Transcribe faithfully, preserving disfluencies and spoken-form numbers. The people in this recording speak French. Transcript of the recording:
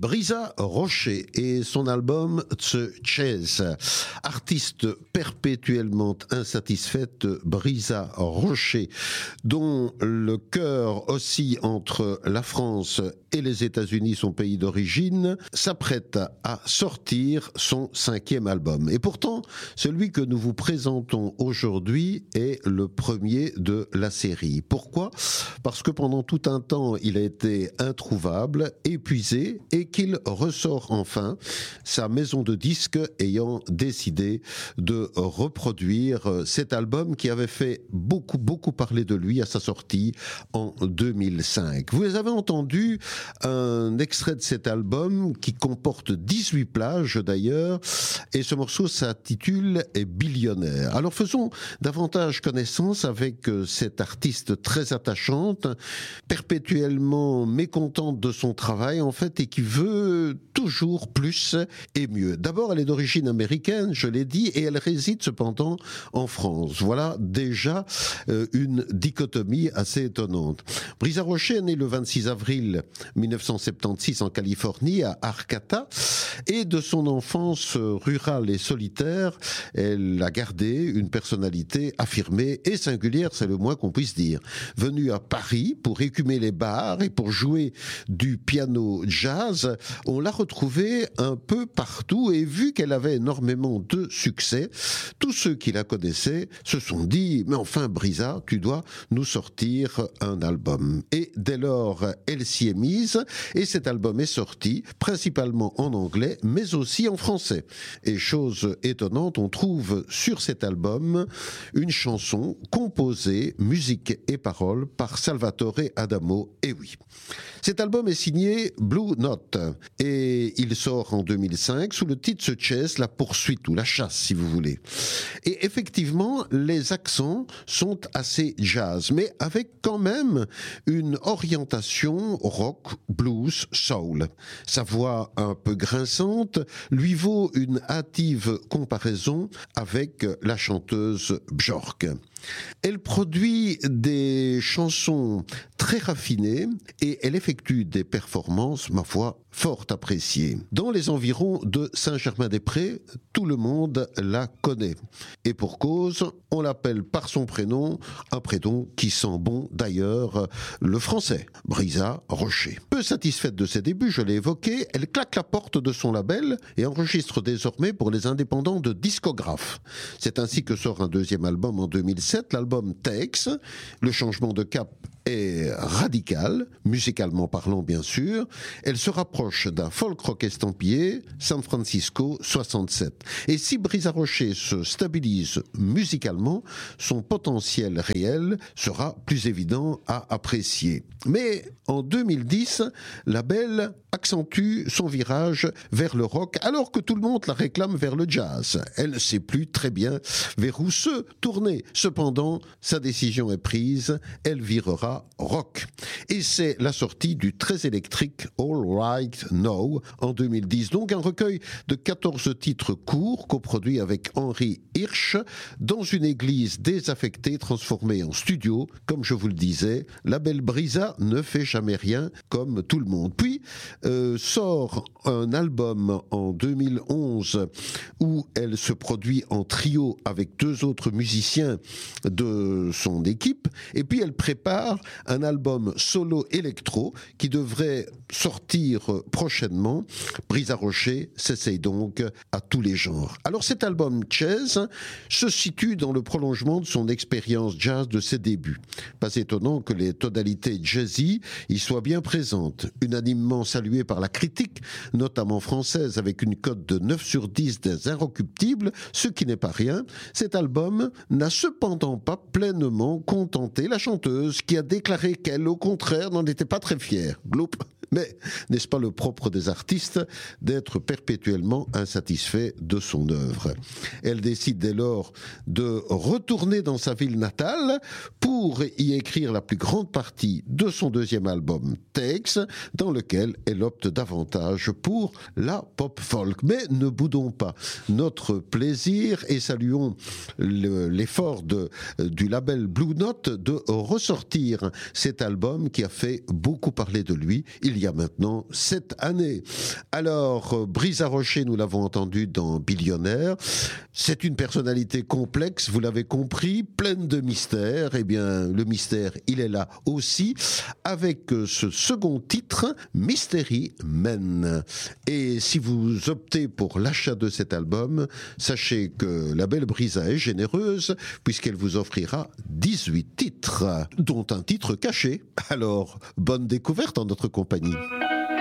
Brisa Rocher et son album Tse Chase. Artiste perpétuellement insatisfaite, Brisa Rocher, dont le cœur oscille entre la France et les États-Unis, son pays d'origine, s'apprête à sortir son cinquième album. Et pourtant, celui que nous vous présentons aujourd'hui est le premier de la série. Pourquoi ? Parce que pendant tout un temps, il a été introuvable, épuisé, et qu'il ressort enfin, sa maison de disques ayant décidé de reproduire cet album qui avait fait beaucoup, beaucoup parler de lui à sa sortie en deux mille cinq. Vous avez entendu un extrait de cet album qui comporte dix-huit plages d'ailleurs, et ce morceau s'intitule « Billionnaire ». Alors faisons davantage connaissance avec cette artiste très attachante, perpétuellement mécontente de son travail en fait, et qui veut toujours plus et mieux. D'abord, elle est d'origine américaine, je l'ai dit, et elle réside cependant en France. Voilà déjà euh, une dichotomie assez étonnante. Brisa Rocher est née le vingt-six avril mille neuf cent soixante-seize en Californie, à Arcata, et de son enfance rurale et solitaire, elle a gardé une personnalité affirmée et singulière, c'est le moins qu'on puisse dire. Venue à Paris pour écumer les bars et pour jouer du piano jazz, on l'a retrouvée un peu partout, et vu qu'elle avait énormément de succès, tous ceux qui la connaissaient se sont dit « Mais enfin Brisa, tu dois nous sortir un album ». Et dès lors, elle s'y est mise, et cet album est sorti principalement en anglais, mais aussi en français. Et chose étonnante, on trouve sur cet album une chanson composée, musique et paroles, par Salvatore Adamo, et oui. Cet album est signé Blue Note, et il sort en deux mille cinq sous le titre Tse Chase, la poursuite ou la chasse si vous voulez. Et effectivement, les accents sont assez jazz, mais avec quand même une orientation rock, blues, soul. Sa voix un peu grinçante lui vaut une hâtive comparaison avec la chanteuse Björk. Elle produit des chansons très raffinées et elle effectue des performances, ma foi, fort appréciées. Dans les environs de Saint-Germain-des-Prés, tout le monde la connaît. Et pour cause, on l'appelle par son prénom, un prénom qui sent bon d'ailleurs le français, Brisa Rocher. Peu satisfaite de ses débuts, je l'ai évoqué, elle claque la porte de son label et enregistre désormais pour les indépendants de discographes. C'est ainsi que sort un deuxième album en deux mille sept, l'album Takes. Le changement de cap est radical, musicalement parlant bien sûr. Elle se rapproche d'un folk rock estampillé, San Francisco soixante-sept. Et si Brisa Rocher se stabilise musicalement, son potentiel réel sera plus évident à apprécier. Mais en deux mille dix, la belle accentue son virage vers le rock, alors que tout le monde la réclame vers le jazz. Elle ne sait plus très bien vers où se tourner. Cependant, sa décision est prise, elle virera rock. Et c'est la sortie du très électrique All Right Now en deux mille dix. Donc un recueil de quatorze titres courts, coproduit avec Henri Hirsch, dans une église désaffectée transformée en studio. Comme je vous le disais, la belle Brisa ne fait jamais rien comme tout le monde. Puis euh, sort un album en deux mille onze où elle se produit en trio avec deux autres musiciens de son équipe, et puis elle prépare un album solo électro qui devrait sortir prochainement. Brisa Rocher s'essaye donc à tous les genres. Alors cet album Chase se situe dans le prolongement de son expérience jazz de ses débuts. Pas étonnant que les tonalités jazzy y soient bien présentes, unanimement saluées par la critique, notamment française, avec une cote de neuf sur dix des inrecuptibles, ce qui n'est pas rien. Cet album n'a cependant pas pleinement contenté la chanteuse, qui a déclaré qu'elle, au contraire, n'en était pas très fière. Gloup. Mais n'est-ce pas le propre des artistes d'être perpétuellement insatisfait de son œuvre ? Elle décide dès lors de retourner dans sa ville natale pour pour y écrire la plus grande partie de son deuxième album Takes, dans lequel elle opte davantage pour la pop folk. Mais ne boudons pas notre plaisir et saluons le, l'effort de, du label Blue Note de ressortir cet album qui a fait beaucoup parler de lui il y a maintenant sept années. Alors, Brisa Rocher, nous l'avons entendu dans Billionnaire, c'est une personnalité complexe, vous l'avez compris, pleine de mystères. Eh bien, le mystère, il est là aussi, avec ce second titre, Mystery Men. Et si vous optez pour l'achat de cet album, sachez que la belle Brisa est généreuse, puisqu'elle vous offrira dix-huit titres, dont un titre caché. Alors, bonne découverte en notre compagnie.